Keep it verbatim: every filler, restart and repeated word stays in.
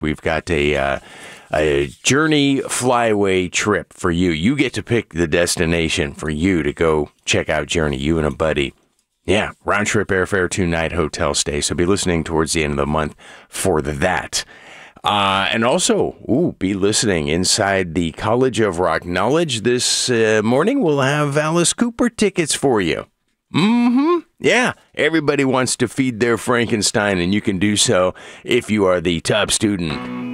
We've got a uh, a Journey flyaway trip for you. You get to pick the destination for you to go check out Journey, you and a buddy. Yeah, round trip airfare, two night hotel stay. So be listening towards the end of the month for that. Uh, and also, ooh, be listening inside the College of Rock Knowledge this uh, morning. We'll have Alice Cooper tickets for you. Mm-hmm. Yeah, everybody wants to feed their Frankenstein, and you can do so if you are the top student